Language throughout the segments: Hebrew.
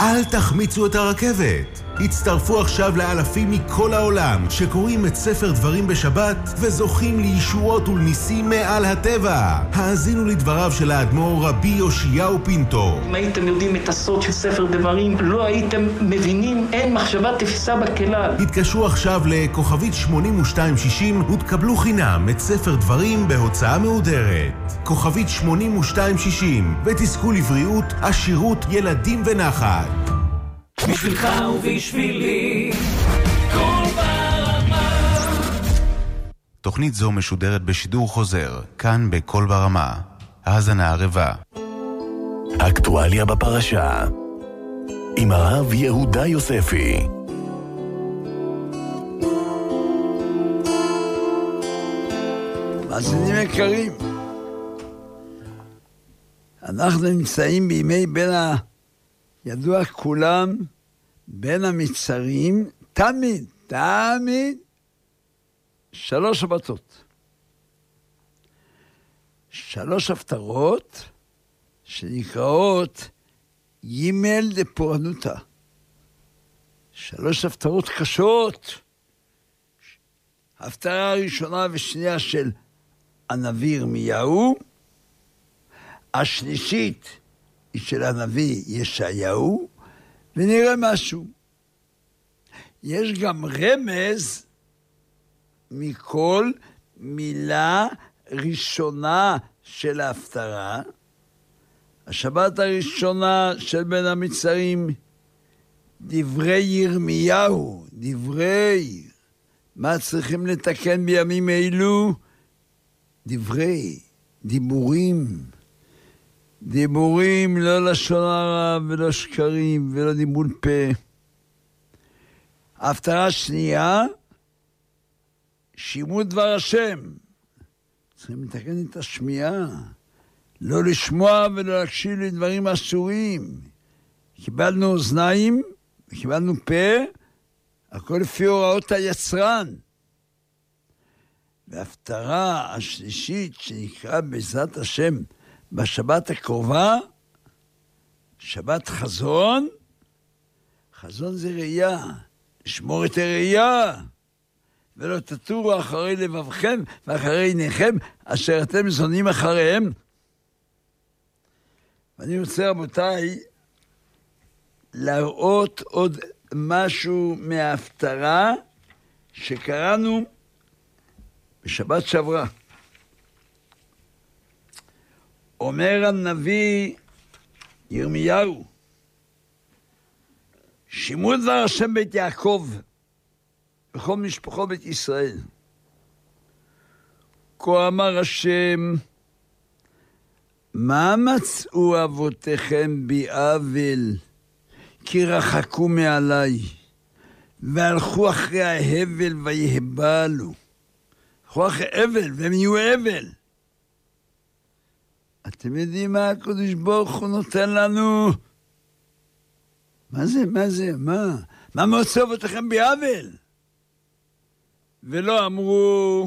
אל תחמיצו את הרכבת. הצטרפו עכשיו לאלפים מכל העולם שקוראים את ספר דברים בשבת וזוכים לישועות ולניסים מעל הטבע. האזינו לדבריו של האדמו"ר רבי יאשיהו פינטו. אם הייתם יודעים את הסוד של ספר דברים, לא הייתם מבינים, אין מחשבה תפיסה בכלל. התקשרו עכשיו לכוכבית 8260 ותקבלו חינם את ספר דברים בהוצאה מהודרת. כוכבית 8260 ותזכו לבריאות, עשירות, ילדים ונחת. בשבילך ובשבילי כל ברמה. תוכנית זו משודרת בשידור חוזר, כאן בכל ברמה. האזנה ערבה. אקטואליה בפרשה עם הרב יהודה יוספי. מאזינים יקרים, אנחנו נמצאים בימי ידוע כולם בין המצרים, תמיד 3 שבתות. 3 הפטרות שנקראות גימל דפורענותא. 3 הפטרות קשות. ההפטרה הראשונה ושנייה של הנביא ירמיהו, השלישית היא של הנביא ישעיהו, ונראה משהו. יש גם רמז מכל מילה ראשונה של ההפטרה. השבת הראשונה של בין המצרים, דברי ירמיהו, דברי, מה צריכים לתקן בימים אלו? דברי, דיבורים, לא לשון הרע ולא שקרים ולא ניבול פה. ההפטרה השנייה, שימעו דבר השם. צריכים לתקן את השמיעה, לא לשמוע ולא להקשיב לדברים אסורים. קיבלנו אוזניים וקיבלנו פה, הכל לפי הוראות היצרן. וההפטרה השלישית שנקרא בעזרת השם בשבת הקרובה, שבת חזון. חזון זה ראייה, לשמור את הראייה, ולא תטורו אחרי לבבכם ואחרי עיניכם אשר אתם זונים אחריהם. ואני רוצה רבותיי להראות עוד משהו מההפטרה שקראנו בשבת שעברה. אומר הנביא ירמיהו, שימו דבר השם בית יעקב וכל משפחו בית ישראל. כה אמר השם, מה מצאו אבותיכם בי עוול, כי רחקו מעלי, והלכו אחרי ההבל ויהבלו. הלכו אחרי הבל והם יהיו הבל. אתם יודעים מה הקדוש ברוך הוא נותן לנו? מה זה? מה מצאו אבותיכם בי עוול? ולא אמרו,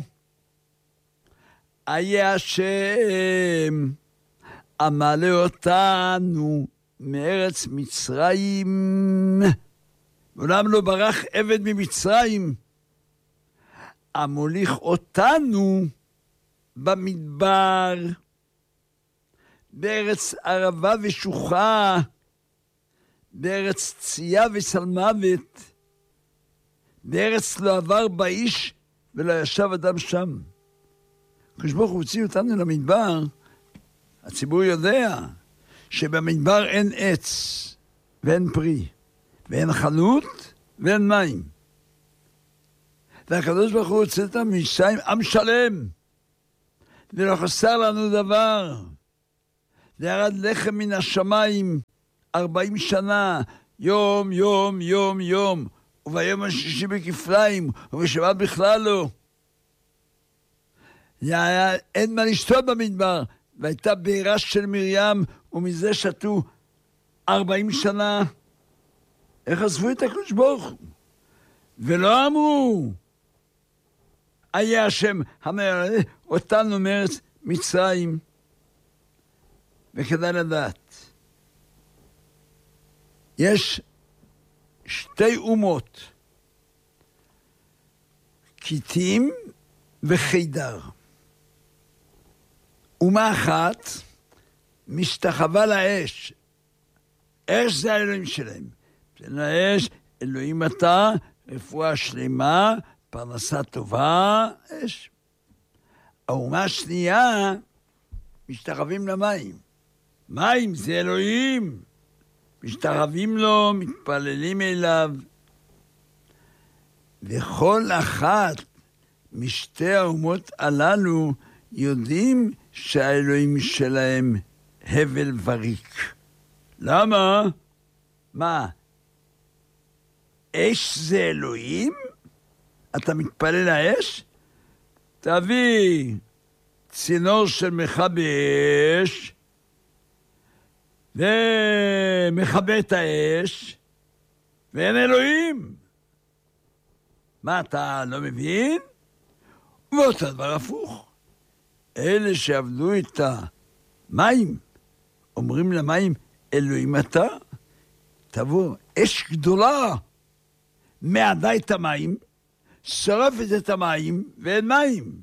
איה השם עמלה אותנו מארץ מצרים, ולעולם לא ברח עבד ממצרים, המוליך אותנו במדבר, בארץ ערבה ושוחה, בארץ צייה ושלמוות, בארץ לא עבר באיש ולא ישב אדם שם. הקדוש ברוך הוא הוציא אותנו למדבר. הציבור יודע שבמדבר אין עץ ואין פרי ואין חנות ואין מים. והקדוש ברוך הוא הוציא אותנו ממצרים עם שלם, ולא חסר לנו דבר. וירד לחם מן השמיים 40 שנה, יום, וביום השישי בכפליים, ובשבת בכלל לא. אין מה לשתות במדבר, והייתה בעירה של מרים, ומזה שתו 40 שנה. איך עזבו את הקדוש ברוך הוא? ולא אמרו, איה השם המעלה אותנו מארץ מצרים. וכדאי לדעת, יש שתי אומות, קיטים וחידר. אומה אחת משתחווה לאש. אש זה האלוהים שלהם. של האש, אלוהים אתה, רפואה שלמה, פרנסה טובה, אש. האומה השנייה משתחווים למים. מים זה אלוהים. משתחווים לו, מתפללים אליו. וכל אחת משתי האומות הללו יודעים שהאלוהים שלהם הבל וריק. למה? מה? אש זה אלוהים? אתה מתפלל לאש? תביא צינור של מכבה אש ומכבה את האש ואין אלוהים. מה, אתה לא מבין? ואותו דבר הפוך. אלה שעבדו את המים, אומרים למים, אלוהים אתה, תבוא אש גדולה, מעדה את המים, שרפת את המים, ואין מים.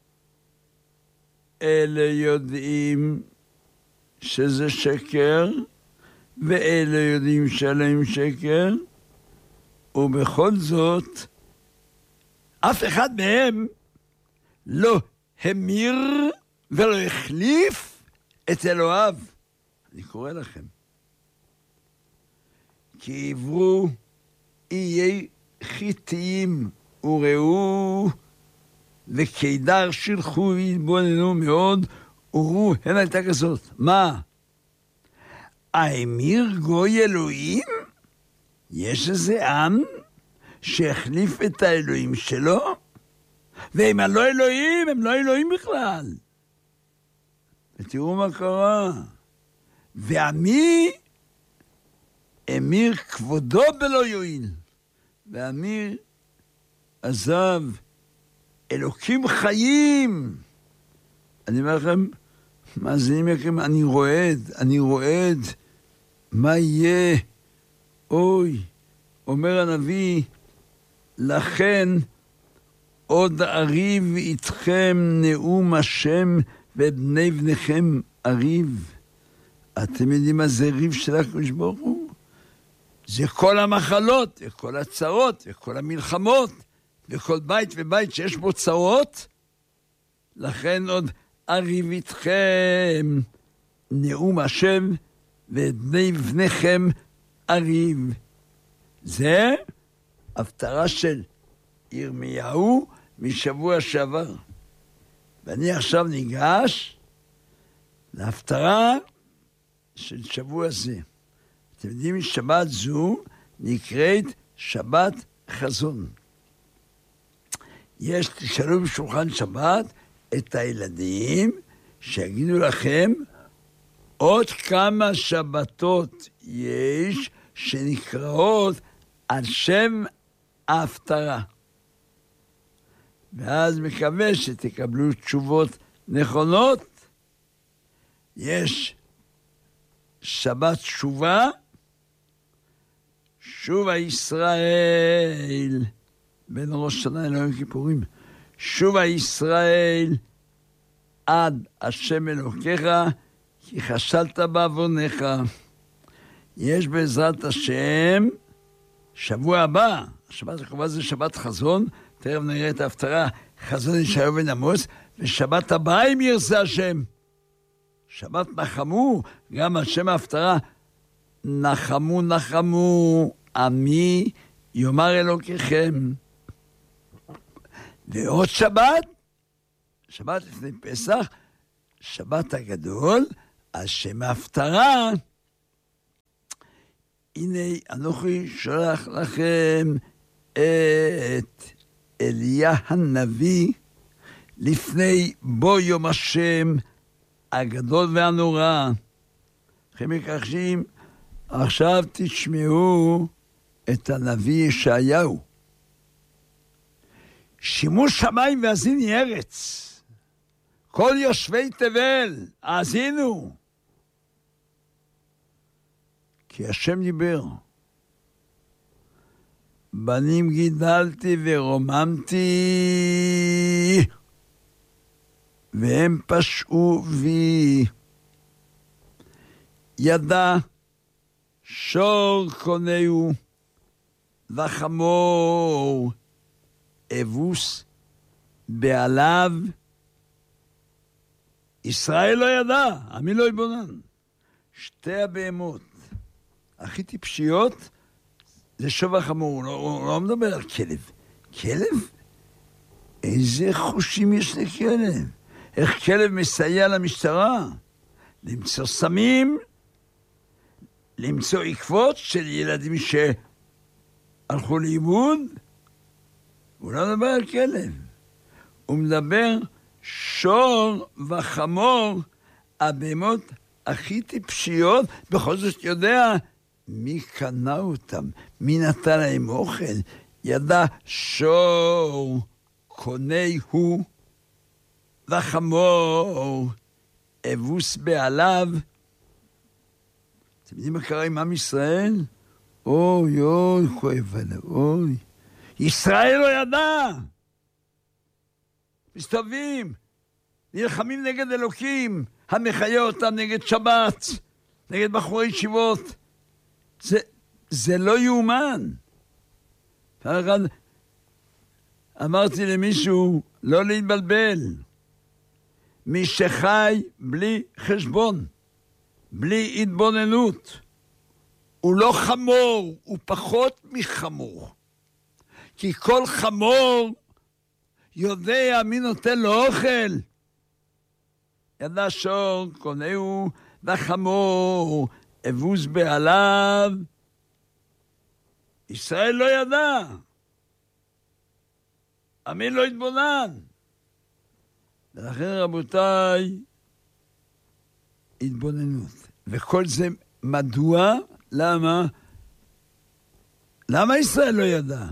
אלה יודעים שזה שקר, ואלה יודעים שעליהם שקר, ובכל זאת, אף אחד מהם לא המיר ולא החליף את אלוהיו. אני קורא לכם. כי עברו איי חיתיים וראו, וקידר שילחו והתבוננו מאוד, וראו, הנה הייתה כזאת. מה? האמיר גוי אלוהים? יש איזה עם שהחליף את האלוהים שלו? והם לא אלוהים, הם לא אלוהים בכלל. ותראו מה קרה. ועמי אמיר כבודו בלא יועיל. ועמי עזב אלוקים חיים. אני אומר לכם, מאזינים יקרים, אני רועד. מה יהיה? אוי, אומר הנביא, לכן עוד אריב איתכם נאום השם ובני בניכם אריב. אתם יודעים מה זה ריב של הקדוש ברוך הוא? זה כל המחלות, וכל הצרות, וכל המלחמות, וכל בית ובית שיש בו צרות. לכן עוד אריב איתכם נאום השם ובני בניכם אריב. זה הפטרה של ירמיהו משבוע שעבר. ואני עכשיו ניגש להפטרה של שבוע זה. אתם יודעים, שבת זו נקראת שבת חזון. תשאלו בשולחן שבת את הילדים שיגידו לכם עוד כמה שבתות יש שנקראות על שם ההפטרה. ואז מקווה שתקבלו תשובות נכונות. יש שבת שובה, שובה ישראל, בין ראש שנה ליום כיפורים, שובה ישראל עד השם אלוקיך, כי חשלת בעוונך. יש בעזרת השם שבוע הבא, השבת הקרובה זה שבת חזון, תכף נראה את ההפטרה, חזון ישעיהו בן עמוס, ושבת הבאה אם ירצה השם. שבת נחמו, גם על שם ההפטרה, נחמו נחמו, עמי יאמר אלוקיכם. ועוד שבת, שבת לפני פסח, שבת הגדול, על שם ההפטרה, הנה אנוכי שולח לכם את אליה הנביא לפני בוא יום השם הגדול והנורא. לכם מקחשים, עכשיו תשמעו את הנביא ישעיהו. שימו שמיים והאזיני ארץ, כל יושבי תבל, האזינו. כי השם דיבר. בנים גידלתי ורוממתי, והם פשעו בי. ידע שור קונהו, וחמור אבוס בעליו. ישראל לא ידע, עמי לא יבונן. שתי הבהמות הכי טיפשיות זה שור וחמור. הוא לא מדבר על כלב. כלב? איזה חושים יש לכלב? איך כלב מסייע למשטרה? למצוא סמים, למצוא עקבות של ילדים שהלכו לאיבוד. הוא לא מדבר על כלב. הוא מדבר שור וחמור, הבהמות הכי טיפשיות. בכל זאת יודע מי קנה אותם, מי נתן להם אוכל. ידע שור קונהו, וחמור אבוס בעליו. אתם יודעים מה קרה עם עם ישראל? אוי אוי, כואב עליו, אוי. ישראל לא ידע. מסתובבים, נלחמים נגד אלוקים, המחיה אותם נגד שבת, נגד בחורי ישיבות. זה לא יאומן. אמרתי למישהו לא להתבלבל. מי שחי בלי חשבון, בלי התבוננות, הוא לא חמור, הוא פחות מחמור. כי כל חמור יודע מי נותן לו אוכל. ידע שור קונהו, וחמור אבוס בעליו. ישראל לא ידע. עמי לא התבונן. ולכן רבותיי, התבוננות. וכל זה מדוע? למה? למה ישראל לא ידע?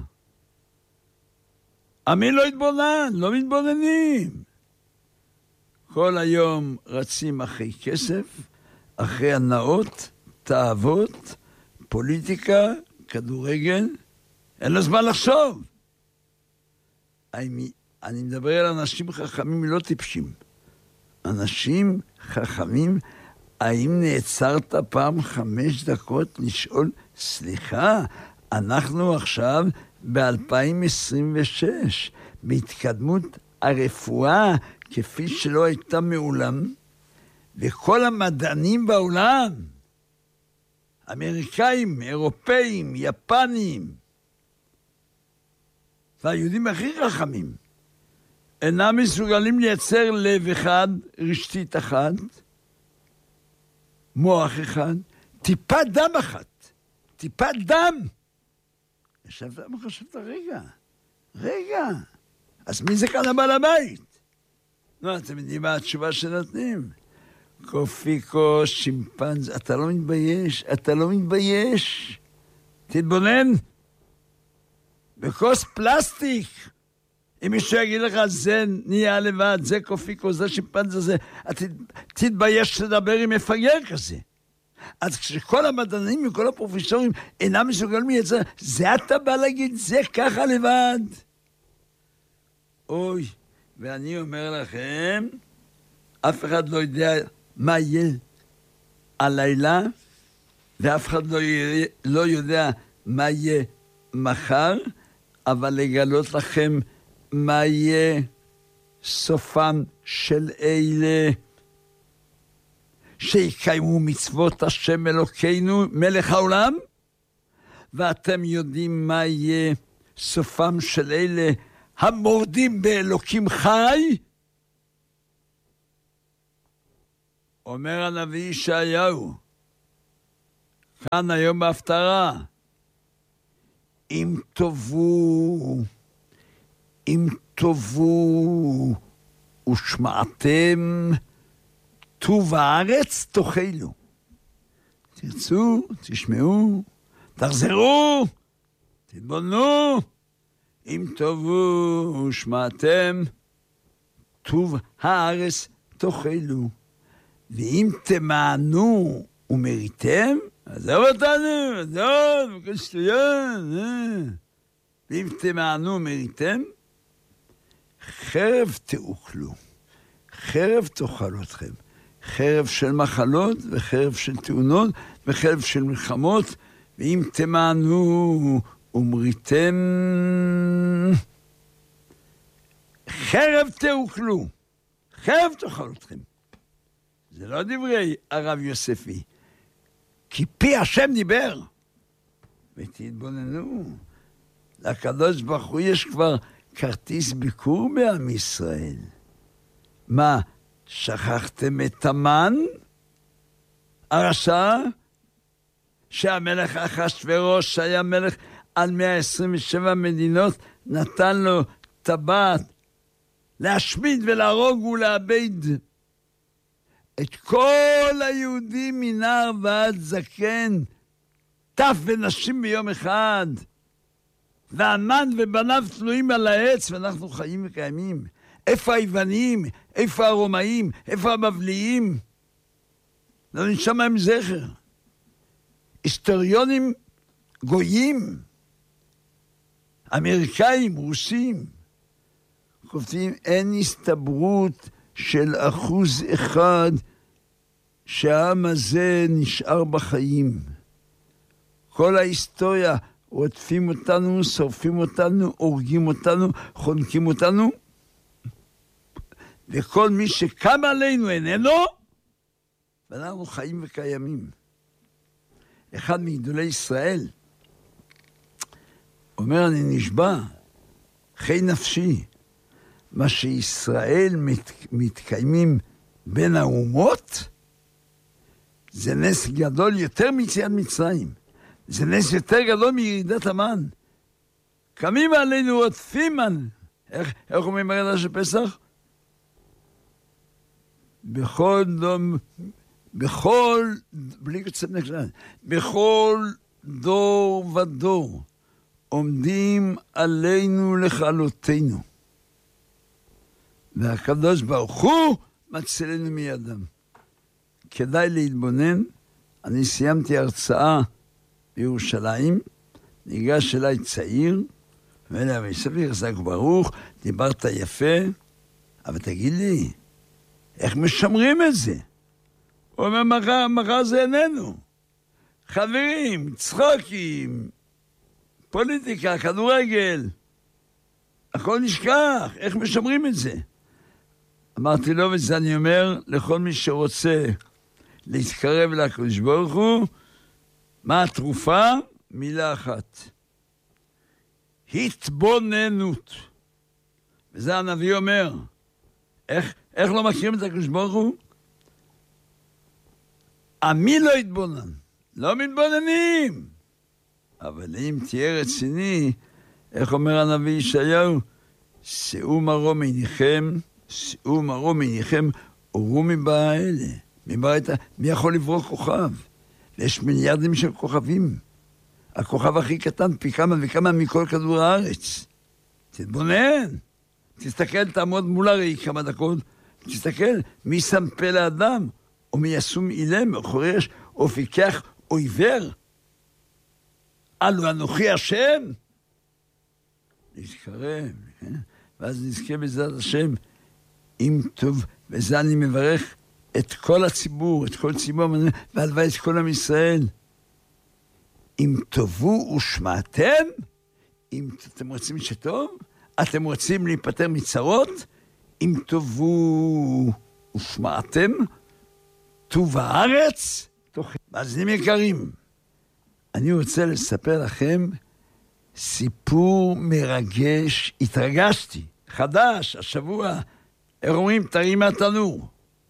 עמי לא התבונן, לא מתבוננים. כל היום רצים אחרי כסף, אחרי הנאות, תאוות, פוליטיקה, כדורגל. אין לו זמן לחשוב. אני מדבר על אנשים חכמים לא טיפשים. אנשים חכמים, האם נעצרת פעם 5 דקות לשאול, סליחה, אנחנו עכשיו ב-2026, בהתקדמות הרפואה כפי שלא הייתה מעולם, וכל המדענים בעולם, אמריקאים, אירופאים, יפנים, והיהודים הכי חכמים, אינם מסוגלים לייצר לב אחד, רשתית אחת, מוח אחד, טיפת דם אחת, טיפת דם. ישבת וחשבת, רגע, אז מי זה כאן הבעל הבית? לא, אתם יודעים מה התשובה שנותנים? קופיקו, שימפנז, אתה לא מתבייש, תתבונן. בכוס פלסטיק, אם מישהו יגיד לך, זה נהיה לבד, זה קופיקו, זה שימפנז, זה, תתבייש לדבר עם מפגר כזה. אז כשכל המדענים וכל הפרופסורים אינם מסוגלים לייצר, זה אתה בא להגיד, זה ככה לבד. אוי, ואני אומר לכם, אף אחד לא יודע מה יהיה הלילה, ואף אחד לא יודע מה יהיה מחר, אבל לגלות לכם מה יהיה סופם של אלה שיקיימו מצוות השם אלוקינו מלך העולם, ואתם יודעים מה יהיה סופם של אלה המורדים באלוקים חי. אומר הנביא ישעיהו כאן היום בהפטרה, אם טובו ושמעתם טוב הארץ תאכלו. תרצו, תשמעו, תחזרו, תתבוננו. אם טובו ושמעתם טוב הארץ תאכלו. ואם תמענו ומריתם, עזוב אותנו, עזוב, כל שטויון. ואם תמענו מריתם, חרב תאוכלו. חרב תאכל אתכם. חרב של מחלות, וחרב של תאונות, וחרב של מלחמות, ואם תמענו ומריתם, חרב תאוכלו. חרב תאכל אתכם. זה לא דברי הרב יוספי. כי פי השם דיבר. ותתבוננו. לקדוש ברוך הוא יש כבר כרטיס ביקור בעם ישראל. מה, שכחתם את המן? הרשע? שהמלך אחשוורוש שהיה מלך על 127 מדינות, נתן לו טבעת להשמיד ולהרוג ולאבד את כל היהודים מנער ועד זקן, טף ונשים ביום אחד, והמן ובניו תלויים על העץ, ואנחנו חיים וקיימים. איפה היוונים? איפה הרומאים? איפה הבבליים? לא נשמע מהם זכר. היסטוריונים גויים, אמריקאים, רוסים, כותבים, אין הסתברות של 1% שהעם הזה נשאר בחיים. כל ההיסטוריה, רודפים אותנו, שורפים אותנו, הורגים אותנו, חונקים אותנו, וכל מי שקם עלינו איננו, ואנחנו חיים וקיימים. אחד מגדולי ישראל אומר, אני נשבע, חי נפשי, מה שישראל מתקיימים בין האומות, זה נס גדול יותר מיציאת מצרים. זה נס יותר גדול מירידת המן. קמים עלינו עוטפים מן. איך אומרים בגדה של פסח? בכל דור ודור עומדים עלינו לכלותנו. והקדוש ברוך הוא מצילנו מידם. כדאי להתבונן. אני סיימתי הרצאה בירושלים, ניגש אליי צעיר, ואומר לי, סביר, חזק ברוך, דיברת יפה, אבל תגיד לי, איך משמרים את זה? הוא אומר, מחר זה איננו. חברים, צחוקים, פוליטיקה, כדורגל, הכל נשכח, איך משמרים את זה? אמרתי לו, וזה אני אומר לכל מי שרוצה להתקרב לקדוש ברוך הוא, מה התרופה? מילה אחת. התבוננות. וזה הנביא אומר. איך לא מכירים את הקדוש ברוך הוא? עמי לא התבונן. לא מתבוננים. אבל אם תהיה רציני, איך אומר הנביא ישעיהו? שאו מרום עיניכם, שאו מרום עיניכם, אורו מבא האלה. מי יכול לברוא כוכב? יש מיליארדים של כוכבים. הכוכב הכי קטן פי כמה וכמה מכל כדור הארץ. תתבונן. תסתכל, תעמוד מול הראי כמה דקות. תסתכל, מי שם פה לאדם, או מי ישום אילם, או חורש, או פיקח, או עיוור. אלו אנוכי השם. להתקרב, כן? ואז נזכה בעזרת השם, אם טוב, וזה אני מברך את כל הציבור, את כל ציבור, והלוואי את כל עם ישראל. אם טובו ושמעתם, אם אתם רוצים שטוב, אתם רוצים להיפטר מצרות, אם טובו ושמעתם, טוב הארץ, מאזינים יקרים. אני רוצה לספר לכם סיפור מרגש, התרגשתי, חדש, השבוע, איך אומרים, תרים מהתנור.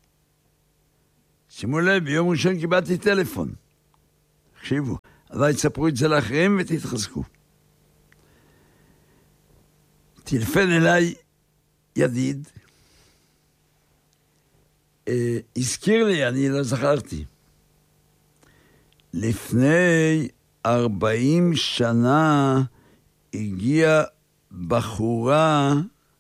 שימו לב, ביום ראשון קיבלתי טלפון. תקשיבו, אבל תספרו את זה לאחרים ותתחזקו. טלפן אליי ידיד, הזכיר לי, אני לא זכרתי. לפני 40 שנה הגיעה בחורה,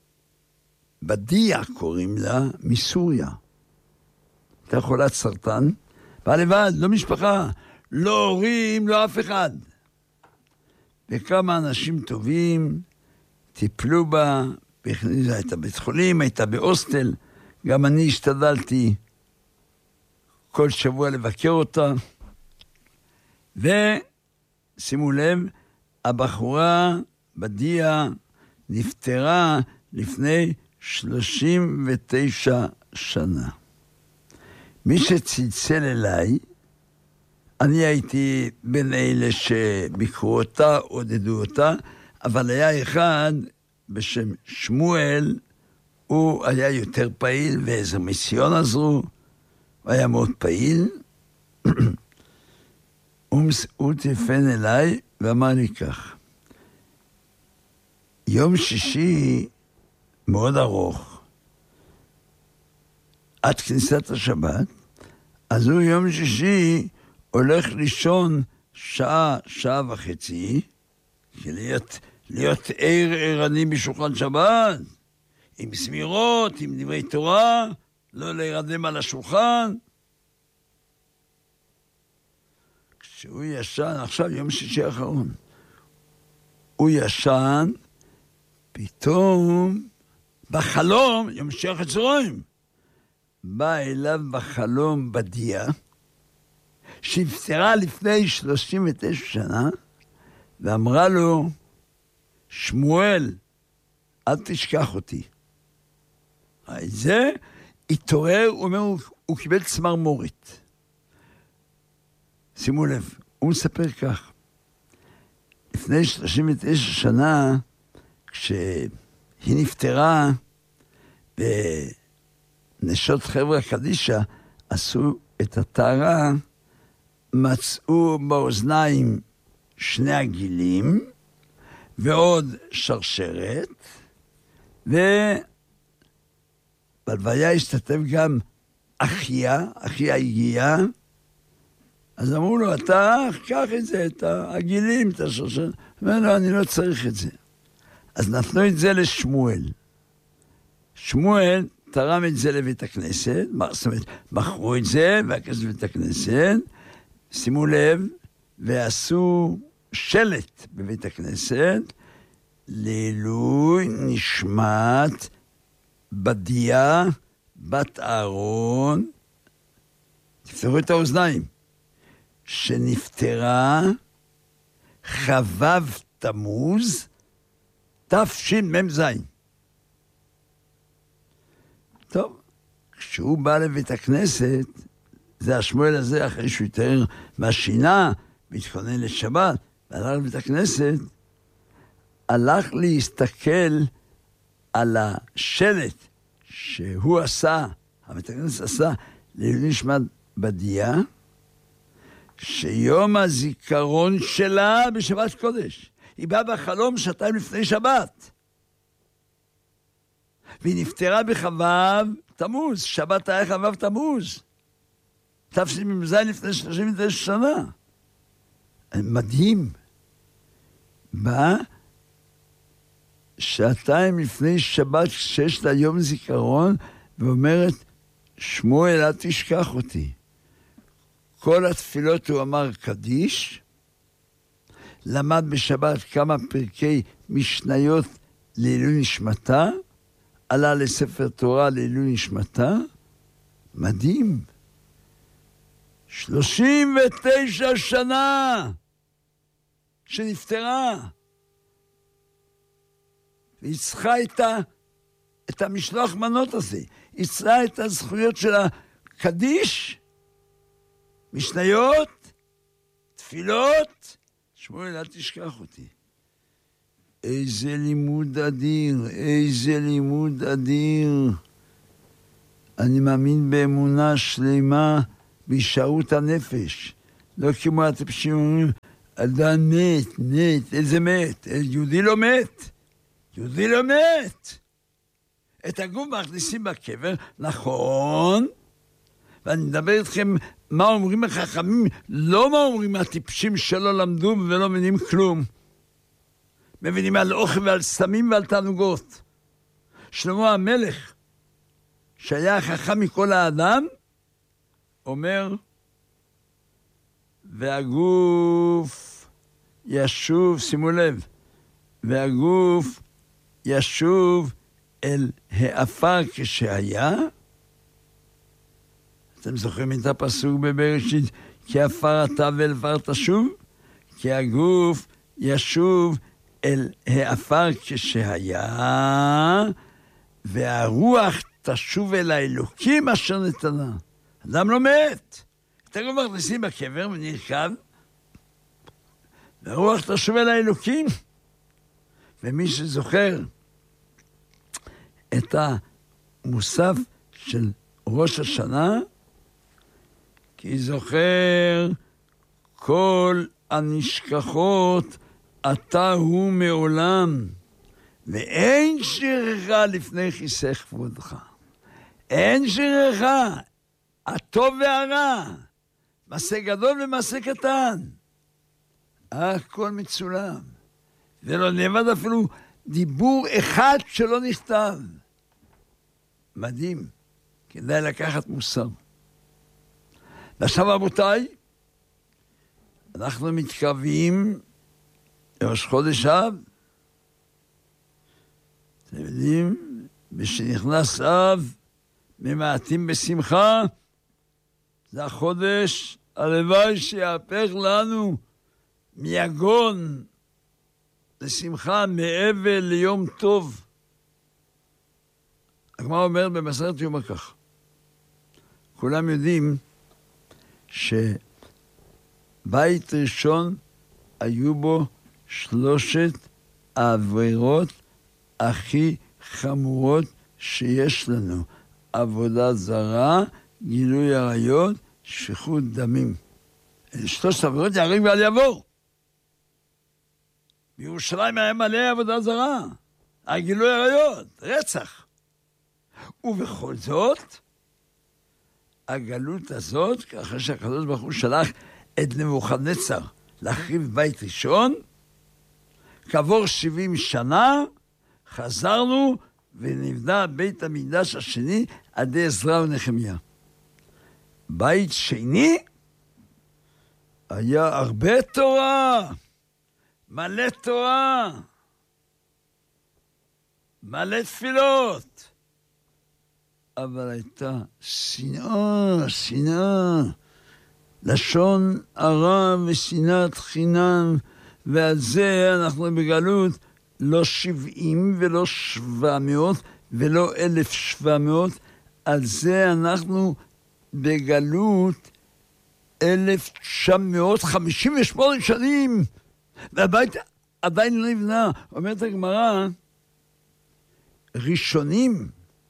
בדיה קוראים לה, מסוריה. הייתה חולת סרטן, באה לבד, לא משפחה, לא הורים, לא אף אחד. וכמה אנשים טובים טיפלו בה, הייתה בית חולים, הייתה בהוסטל, גם אני השתדלתי כל שבוע לבקר אותה, ושימו לב, הבחורה בדיה נפטרה לפני 39 שנה. מי שצלצל אליי, אני הייתי בין אלה שביקרו אותה, עודדו אותה, אבל היה אחד בשם שמואל, הוא היה יותר פעיל, ואיזה מיסיון עזרו, הוא היה מאוד פעיל. הוא טלפן אליי ואמר לי כך, יום שישי מאוד ארוך, עד כניסת השבת, אז הוא יום שישי הולך לישון שעה, שעה וחצי, להיות ערני בשולחן שבת, עם סמירות, עם דברי תורה, לא להירדם על השולחן. כשהוא ישן, עכשיו יום שישי האחרון, הוא ישן, פתאום בחלום, יום שישי אחר הצהריים, בא אליו בחלום בדיה, שנפטרה לפני 39 שנה, ואמרה לו, שמואל, אל תשכח אותי. זה התעורר, הוא אומר, הוא קיבל צמרמורת. שימו לב, הוא מספר כך, לפני 39 שנה, כשהיא נפטרה, ונשות חברה קדישה עשו את הטהרה, מצאו באוזניים 2 עגילים, ועוד שרשרת, ובלוויה השתתף גם אחיה הגיעה, אז אמרו לו, אתה קח את זה, את העגילים, את השרשרת. אמר לו, אני לא צריך את זה. אז נתנו את זה לשמואל. שמואל תרם את זה לבית הכנסת, זאת אומרת, מכרו את זה, והכסף לבית הכנסת, שימו לב, ועשו שלט בבית הכנסת, לעילוי נשמת בדיה, בת אהרון, תפתחו את האוזניים, שנפטרה חבב תמוז, תשמ"ז. טוב, כשהוא בא לבית הכנסת, זה השמואל הזה, אחרי שהוא יותר מהשינה, והתכונן לשבת, והלך לבית הכנסת, הלך להסתכל על השלט שהוא עשה, הבית הכנסת עשה, לעילוי נשמת בדיה, שיום הזיכרון שלה בשבת קודש. היא באה בחלום 2 לפני שבת. והיא נפטרה בחבב תמוז, שבת היה חבב תמוז. תשמ"ז לפני 39 שנה. מדהים. בא 2 לפני שבת, 6 ליום זיכרון, ואומרת, שמואל, אל תשכח אותי. כל התפילות הוא אמר קדיש, למד בשבת כמה פרקי משניות לעילוי נשמתה, עלה לספר תורה לעילוי נשמתה, מדהים. 39 שנה שנפטרה, והיא צריכה את המשלוח מנות הזה, היא צריכה את הזכויות של הקדיש, משניות, תפילות. שמואל, אל תשכח אותי. איזה לימוד אדיר, איזה לימוד אדיר. אני מאמין באמונה שלמה בהישארות הנפש. לא כמו הטיפשים אומרים, אדם מת, איזה מת? יהודי לא מת. יהודי לא מת. את הגוף מכניסים בקבר, נכון, ואני מדבר איתכם מה אומרים החכמים, לא מה אומרים הטיפשים שלא למדו ולא מבינים כלום. מבינים על אוכל ועל סמים ועל תענוגות. שלמה המלך, שהיה חכם מכל האדם, אומר, והגוף ישוב, שימו לב, והגוף ישוב אל העפר כשהיה. אתם זוכרים את הפסוק בבראשית, כי עפר אתה ואל עפר תשוב? כי הגוף ישוב אל העפר כשהיה, והרוח תשוב אל האלוקים אשר נתנה. אדם לא מת. אתם לא מכניסים בקבר ונרכב, והרוח תשוב אל האלוקים. ומי שזוכר את המוסף של ראש השנה, כי זוכר כל הנשכחות אתה הוא מעולם, ואין שירך לפני כיסא כבודך. אין שירך, הטוב והרע, מעשה גדול ומעשה קטן, הכל מצולם, ולא נאבד אפילו דיבור אחד שלא נכתב. מדהים, כדאי לקחת מוסר. ועכשיו רבותיי, אנחנו מתקרבים לראש חודש אב. אתם יודעים, משנכנס אב, ממעטים בשמחה. זה החודש, הלוואי שיהפך לנו מיגון לשמחה, מאבל ליום טוב. הגמרא אומרת במסכת יומא כך, כולם יודעים שבית ראשון היו בו 3 העבירות הכי חמורות שיש לנו: עבודה זרה, גילוי עריות, שפיכות דמים. 3 עבירות יהרג ואל יעבור. בירושלים היה מלא עבודה זרה, גילוי עריות, רצח. ובכל זאת, הגלות הזאת, אחרי שהקדוש ברוך הוא שלח את נבוכדנצר להחריב בית ראשון, כעבור 70 שנה, חזרנו ונבנה בית המקדש השני על ידי עזרא ונחמיה. בית שני היה הרבה תורה, מלא תורה, מלא תפילות, אבל הייתה שנאה, לשון הרע ושנאת חינם, ועל זה אנחנו בגלות לא 70 ולא 700 ולא 1700, על זה אנחנו בגלות 1958 שנים, והבית עדיין לא נבנה. אומרת הגמרא, ראשונים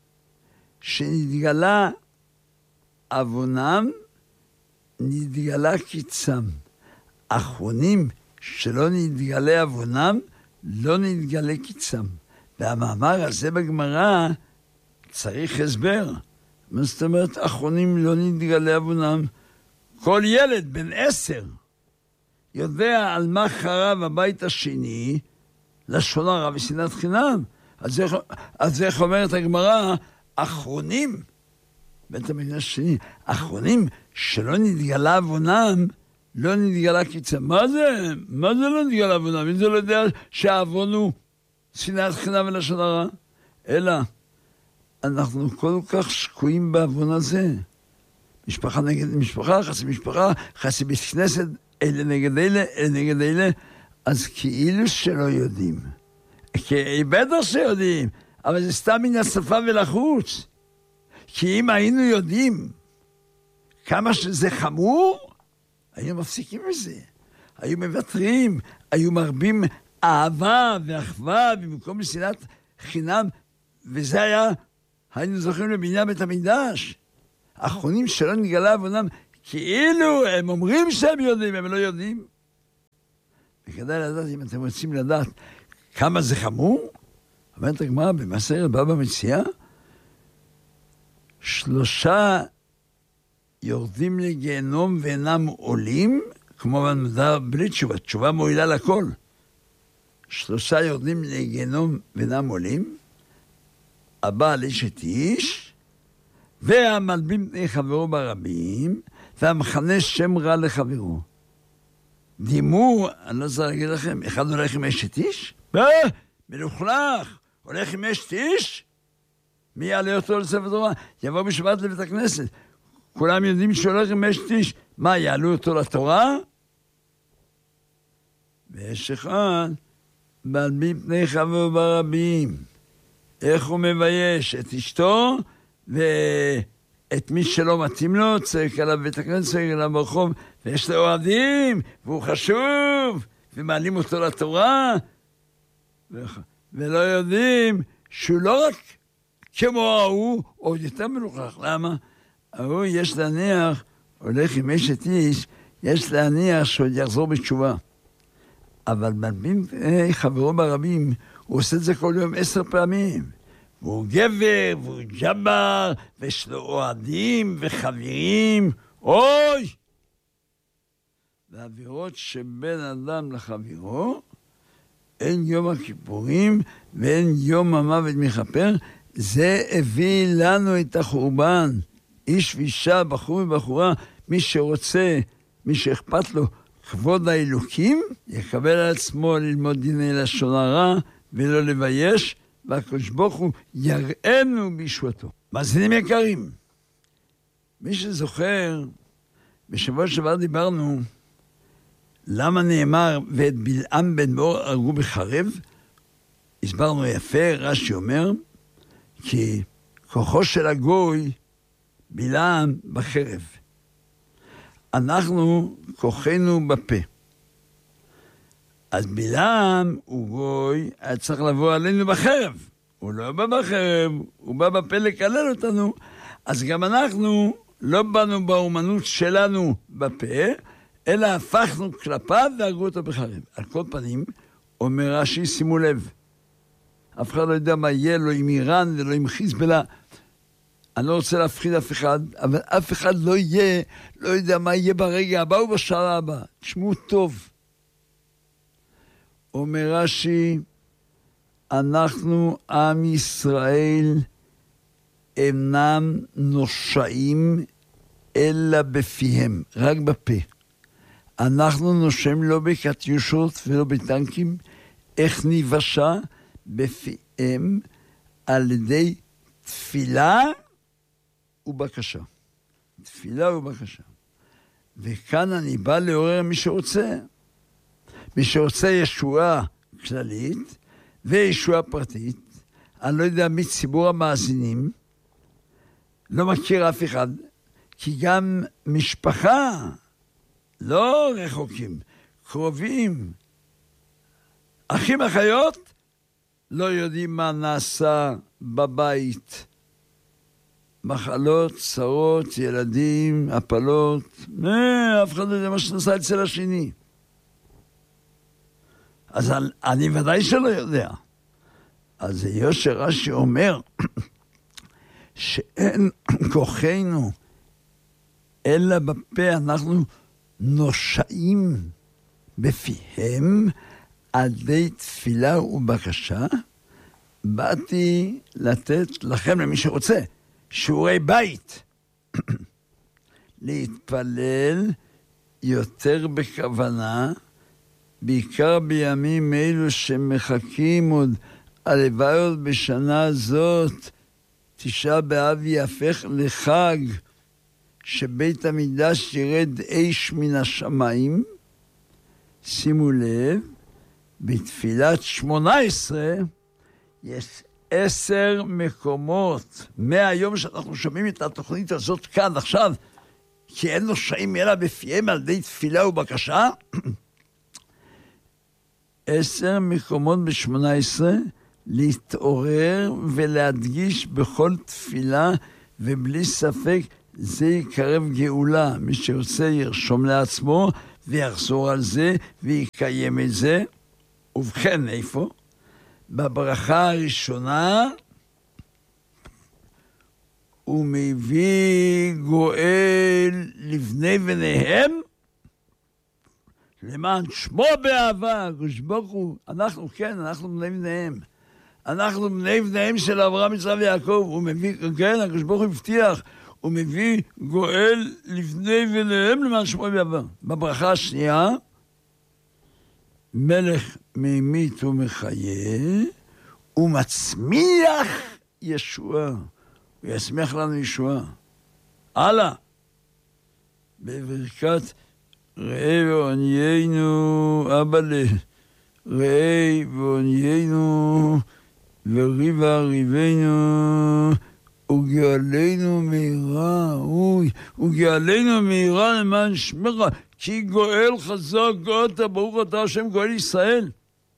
שנתגלה עוונם, נתגלה קיצם. אחרונים שלא נתגלה עוונם, לא נתגלה קיצם. והמאמר הזה בגמרא צריך הסבר. מה זאת אומרת, אחרונים לא נתגלה עוונם? כל ילד בן 10 יודע על מה חרב הבית השני, לשון הרע ושנאת חינם. אז זה אומרת הגמרא, אחרונים, בית המקדש השני, אחרונים שלא נתגלה עוונם, לא נתגלה קיצם. מה זה? מה זה לא נתגלה עוונם? אם זה לא יודע שהעוון הוא שנאת חינם ולשון הרע, אלא אנחנו כל כך שקועים בעוון הזה. משפחה נגד משפחה, חצי בית כנסת, אלה נגד אלה, אז כאילו שלא יודעים. כי בטח שיודעים, אבל זה סתם מן השפה ולחוץ. כי אם היינו יודעים כמה שזה חמור, היינו מפסיקים מזה. היו מוותרים, היו מרבים אהבה ואחווה במקום לשנאת חינם, וזה היה, היינו זוכים לבניין בית המקדש. האחרונים שלא נגלה עוונם, כאילו הם אומרים שהם יודעים, הם לא יודעים. וכדאי לדעת, אם אתם רוצים לדעת כמה זה חמור, אומרת הגמרא במסכת בבא מציעא, 3 יורדים לגיהנום ואינם עולים, כמו במדבר בלי תשובה, תשובה מועילה לכל. 3 יורדים לגיהנום ואינם עולים, הבעל אשת איש, והמלבים פני חברו ברבים, והמכנה שם רע לחברו. דימו, אני לא צריך להגיד לכם, אחד הולך עם אשת איש? מלוכלך, הולך עם אשת איש? מי יעלה אותו לספר תורה? יבוא בשבת לבית הכנסת. כולם יודעים שהולך עם אשת איש. מה, יעלו אותו לתורה? ויש אחד, בעל מפני חברו ברבים. איך הוא מבייש את אשתו, ואת מי שלא מתאים לו, צועק עליו בית הכנסת, צועק עליו ברחוב, ויש לו אוהדים, והוא חשוב, ומעלים אותו לתורה, ולא יודעים שהוא לא רק כמו ההוא, עוד יותר מלוכח. למה? ההוא יש להניח, הולך עם אשת איש, יש להניח שעוד יחזור בתשובה. אבל מלבין חברו ברבים, הוא עושה את זה כל יום 10 פעמים. והוא גבר, והוא ג'בר, ויש לו אוהדים וחברים. אוי! והעבירות שבין אדם לחברו, אין יום הכיפורים ואין יום המוות מכפר, זה הביא לנו את החורבן. איש ואישה, בחור ובחורה, מי שרוצה, מי שאכפת לו, כבוד האלוקים, יקבל על עצמו ללמוד דיני לשון הרע ולא לבייש, והקדוש ברוך הוא יראנו בישועתו. מאזינים יקרים, מי שזוכר, בשבוע שעבר דיברנו, למה נאמר ואת בלעם בן באור הרגו בחרב? הסברנו יפה, רש"י אומר, כי כוחו של הגוי בלעם בחרב. אנחנו כוחנו בפה. אז בלעם הוא גוי, היה צריך לבוא עלינו בחרב. הוא לא בא בחרב, הוא בא בפה לקלל אותנו. אז גם אנחנו לא באנו באומנות שלנו בפה, אלא הפכנו כלפיו והרגו אותו בחרב. על כל פנים, אומר רש"י, שימו לב, אף אחד לא יודע מה יהיה, לא עם איראן ולא עם חיזבאללה. אני לא רוצה להפחיד אף אחד, אבל אף אחד לא יהיה, לא יודע מה יהיה ברגע הבא ובשעה הבא. תשמעו טוב. אומר רש"י, אנחנו עם ישראל אינם נושעים אלא בפיהם, רק בפה. אנחנו נושם לא בקטיושות ולא בטנקים, איך ניבשה בפיהם על ידי תפילה ובקשה. תפילה ובקשה. וכאן אני בא לעורר מי שרוצה. מי שרוצה ישועה כללית וישועה פרטית, אני לא יודע מי ציבור המאזינים, לא מכיר אף אחד, כי גם משפחה לא רחוקים, קרובים, אחים אחיות, לא יודעים מה נעשה בבית. מחלות, צרות, ילדים, הפלות, אף אחד לא יודע מה שנעשה אצל השני. אז אני ודאי שלא יודע. אז יושר רש"י אומר שאין כוחנו אלא בפה, אנחנו נושעים בפיהם על ידי תפילה ובקשה. באתי לתת לכם, למי שרוצה, שיעורי בית. להתפלל יותר בכוונה, בעיקר בימים אלו שמחכים עוד, הלוואי עוד בשנה זאת, 9 באב יהפך לחג, שבית המקדש ירד אש מן השמיים. שימו לב, בתפילת 18 יש 10 מקומות, מהיום שאנחנו שומעים את התוכנית הזאת כאן עכשיו, כי אין נושעים אלא בפיהם על ידי תפילה ובקשה, 10 מקומות ב18 להתעורר ולהדגיש בכל תפילה, ובלי ספק זה יקרב גאולה. מי שרוצה ירשום לעצמו ויחזור על זה ויקיים את זה. ובכן, איפה? בברכה הראשונה, הוא מביא גואל לבני בניהם, למען שמו באהבה, הקדוש ברוך הוא, אנחנו בני בניהם. אנחנו בני בניהם של אברהם, יצחק ויעקב. הוא מביא, כן, הקדוש ברוך הוא הבטיח, הוא מביא גואל לבני בניהם למען שמו באהבה. בברכה השנייה, מלך ממית ומחיה, ומצמיח ישועה. הוא יצמיח לנו ישועה. הלאה. בברכת ראה ועניינו, אבא ראה ועניינו, וריבה ריבנו, וגאלנו מהירה, וגאלנו מהירה למען שמך, כי גואל חזק גאלת, ברוך אתה השם גואל ישראל.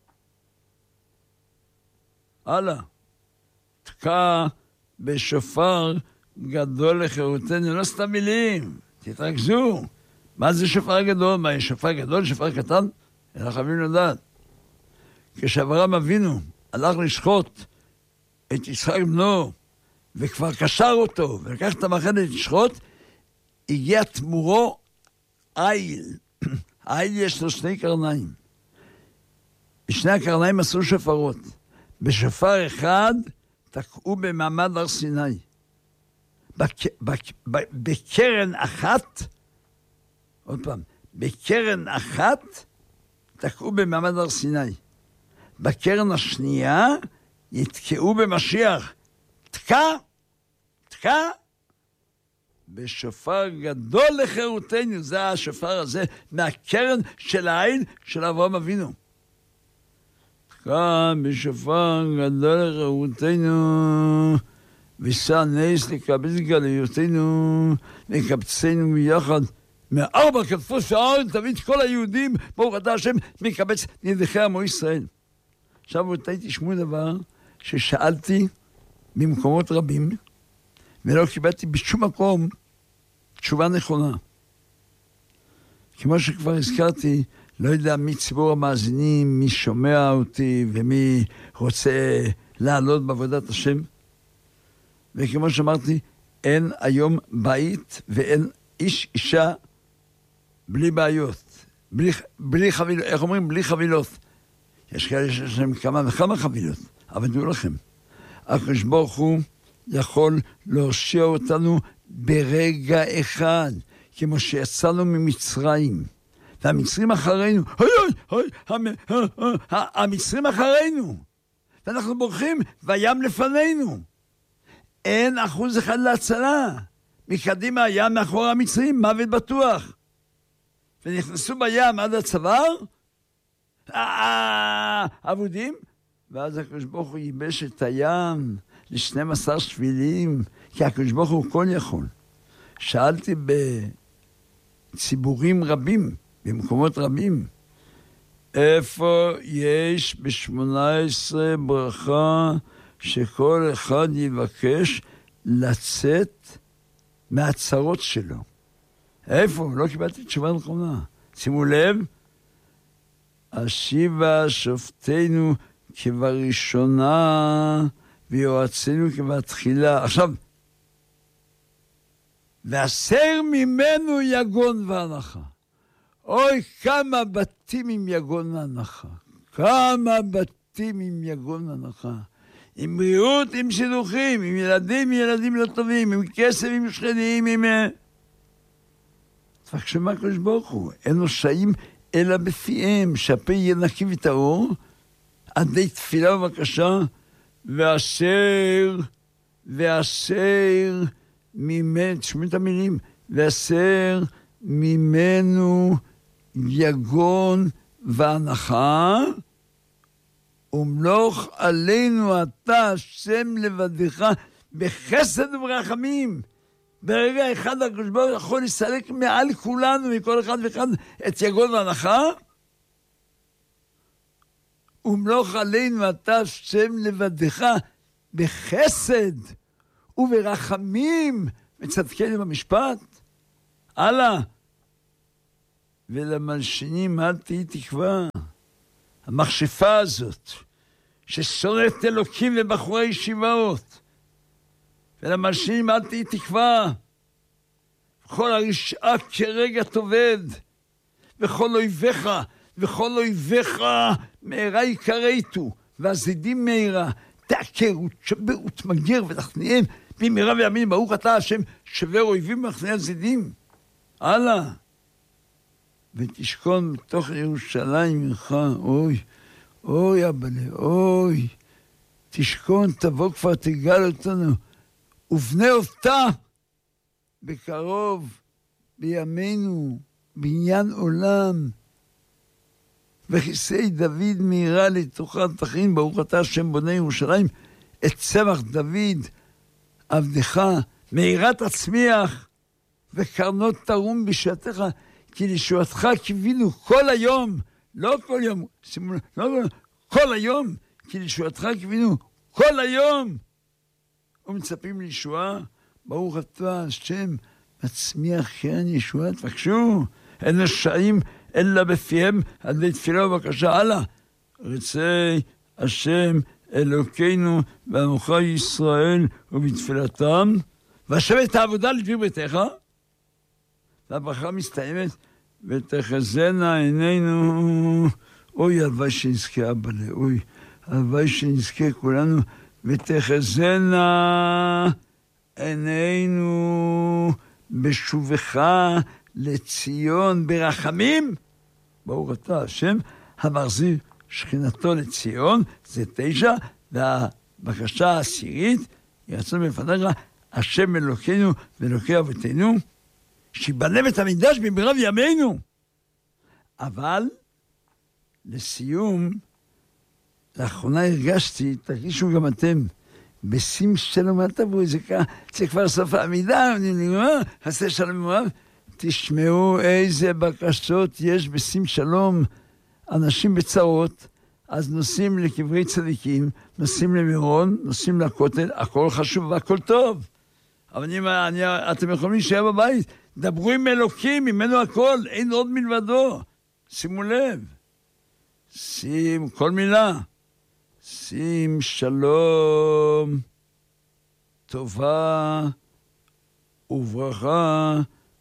הלאה. תקע בשופר גדול לחירותנו, לא סתם מילים, תתרכזו. מה זה שופר גדול? מה, יש שופר גדול, שופר קטן? אנחנו חייבים לדעת. כשאברהם אבינו הלך לשחוט את יצחק בנו, וכבר קשר אותו, ולקח את המחנה לשחוט, הגיע תמורו איל. איל יש לו 2 קרניים. בשני הקרניים עשו שופרות. בשופר אחד תקעו במעמד הר סיני. בקרן אחת, עוד פעם, בקרן אחת תקעו במעמד הר סיני. בקרן השנייה יתקעו במשיח. תקע בשופר גדול לחירותנו. זה השופר הזה מהקרן של העין של אברהם אבינו. תקע בשופר גדול לחירותנו, ושא נס לקבץ גלויותינו, לקבצנו מיחד. מארבע כתפות שער תביא את כל היהודים, ברוך אתה השם, מקבץ ידיכי עמו ישראל. עכשיו תשמעו דבר ששאלתי במקומות רבים, ולא קיבלתי בשום מקום תשובה נכונה. כמו שכבר הזכרתי, לא יודע מי ציבור המאזינים, מי שומע אותי ומי רוצה לעלות בעבודת השם. וכמו שאמרתי, אין היום בית ואין איש אישה בלי בעיות, בלי חבילות. איך אומרים? בלי חבילות. יש כאלה שיש להם כמה וכמה חבילות, אבל דעו לכם, הקדוש ברוך הוא יכול להושיע אותנו ברגע אחד, כמו שיצאנו ממצרים, והמצרים אחרינו, המצרים אחרינו, ואנחנו בורחים, והים לפנינו. אין 1% להצלה. מקדימה הים, מאחורי המצרים, מוות בטוח. ונכנסו בים עד הצוואר, עבודים, ואז הקדוש ברוך הוא ייבש את הים ל12 שבילים, כי הקדוש ברוך הוא כל יכול. שאלתי בציבורים רבים, במקומות רבים, איפה יש ב18 ברכה שכל אחד יבקש לצאת מהצרות שלו? איפה? לא קיבלתי תשובה נכונה. שימו לב, השיבה שופטנו כבראשונה ויועצינו כבתחילה. עכשיו, והסר ממנו יגון והנחה. אוי, כמה בתים עם יגון והנחה. כמה בתים עם יגון והנחה. עם בריאות, עם שילוחים, עם ילדים לא טובים, עם כסף, עם שכנים, עם... תפקשו הקדוש ברוך הוא, אין לו שאים אלא בפיהם, שהפה יהיה נקי וטהור, עדי תפילה ובקשה, ואשר ממנו, תשמעו את המילים, ואשר ממנו יגון והנחה, ומלוך עלינו אתה השם לבדך בחסד וברחמים. ברגע אחד הקדוש ברוך הוא יכול לסלק מעל כולנו, מכל אחד ואחד, את יגון והנחה. ומלוך עלינו אתה השם לבדך בחסד וברחמים, וצדקנו במשפט. הלאה. ולמלשינים אל תהי תקווה. המכשפה הזאת, ששונאת אלוקים ובחורי ישיבות, ולמלשינים אל תהי תקווה. כל הרשעה כרגע תאבד, וכל אויביך מהרה יקרתו, והזדים מהרה תעקרו, תשברו, תמגר ותכניעם, במהרה ויאמין, ברוך אתה השם שבר אויבים ומכניע זדים. הלאה. ותשכון בתוך ירושלים ממך, אוי, אוי אבאלה, אוי, תשכון, תבוא כבר, תגאל אותנו, ובנה אותה בקרוב, בימינו, בניין עולם, וכיסא דוד מהירה לתוכה תכין, ברוך אתה השם בונה ירושלים, את צמח דוד, עבדך, מהירה תצמיח, וקרנות תרום בשעתך, כי לישועתך קיווינו כל היום, לא כל יום, שימו, לא כל היום, כי לישועתך קיווינו כל היום, ומצפים לישועה, ברוך אתה השם, מצמיח קרן ישועה, תבקשו, אין רשעים אלא בפיהם, על ידי תפילה ובקשה, הלאה, רצי השם אלוקינו ועמך ישראל ובתפילתם, והשם את העבודה לדביר ביתך, והברכה מסתיימת, ותחזינה עינינו, אוי הלוואי שנזכה אבאלה, אוי, הלוואי שנזכה כולנו, ותחזינה עינינו בשובך לציון ברחמים, ברוך אתה השם, המחזיר שכינתו לציון, זה 9, והבקשה העשירית, ירצון בפניך, השם אלוקינו ואלוקי אבותינו, שיבנה בית המקדש במהרה בימינו. אבל, לסיום, לאחרונה הרגשתי, תרגישו גם אתם, בשים שלום אל תבואי, זה כבר סוף העמידה, עשה שלום רב, תשמעו איזה בקשות יש בשים שלום, אנשים בצרות, אז נוסעים לקברי צדיקים, נוסעים למירון, נוסעים לכותל, הכל חשוב והכל טוב. אבל אתם יכולים להישאר בבית, דברו עם אלוקים, ממנו הכל, אין עוד מלבדו. שימו לב, שים כל מילה, שים שלום, טובה וברכה,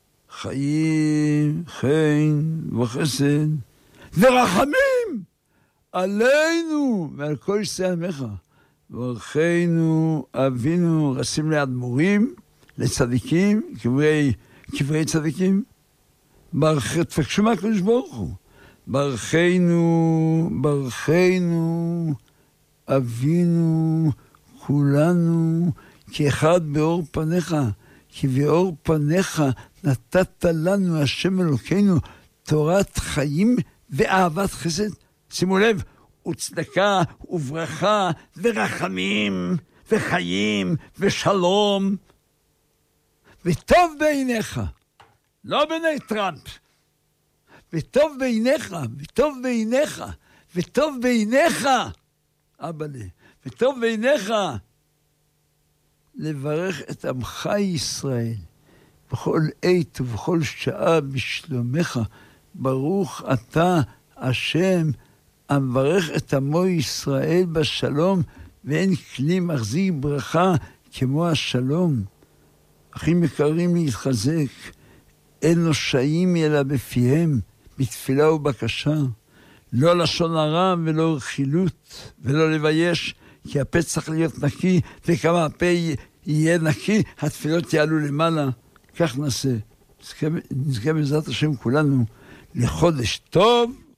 חיים, חן וחסד, ורחמים עלינו ועל כל ישראל עמך. ברכנו אבינו, רשים ליד מורים, לצדיקים, קברי צדיקים. תפגשו מהקדוש ברוך הוא. ברכנו אבינו כולנו, כי אחד באור פניך, כי באור פניך נתת לנו השם אלוקינו תורת חיים ואהבת חסד. שימו לב, וצדקה וברכה ורחמים וחיים ושלום וטוב בעיניך, לא בעיני טראמפ, וטוב בעיניך, וטוב בעיניך, וטוב בעיניך, אבאלה, וטוב בעיניך לברך את עמך ישראל בכל עת ובכל שעה בשלומך. ברוך אתה השם המברך את עמו ישראל בשלום, ואין כלי מחזיק ברכה כמו השלום. אחים יקרים להתחזק, אין נושעים אלא בפיהם, בתפילה ובקשה, לא לשון הרע ולא רכילות ולא לבייש, כי הפה צריך להיות נקי, וכמה הפה יהיה נקי, התפילות יעלו למעלה. כך נעשה. נזכה בעזרת השם כולנו לחודש טוב